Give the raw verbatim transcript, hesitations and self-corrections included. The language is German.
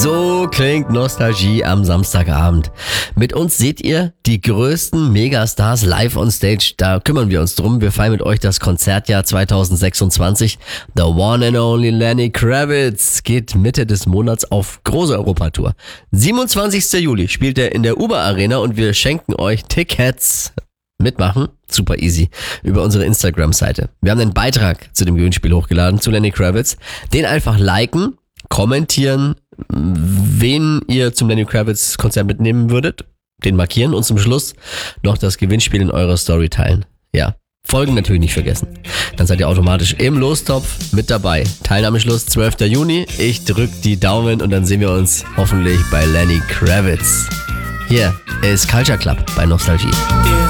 So klingt Nostalgie am Samstagabend. Mit uns seht ihr die größten Megastars live on stage. Da kümmern wir uns drum. Wir feiern mit euch das Konzertjahr zwanzig sechsundzwanzig. The one and only Lenny Kravitz geht Mitte des Monats auf große Europatour. siebenundzwanzigsten Juli spielt er in der Uber Arena und wir schenken euch Tickets. Mitmachen? Super easy. Über unsere Instagram-Seite. Wir haben einen Beitrag zu dem Gewinnspiel hochgeladen, zu Lenny Kravitz. Den einfach liken, kommentieren, wen ihr zum Lenny Kravitz Konzert mitnehmen würdet, den markieren und zum Schluss noch das Gewinnspiel in eurer Story teilen. Ja, Folgen natürlich nicht vergessen. Dann seid ihr automatisch im Lostopf mit dabei. Teilnahmeschluss zwölften Juni. Ich drück die Daumen und dann sehen wir uns hoffentlich bei Lenny Kravitz. Hier ist Culture Club bei Nostalgie.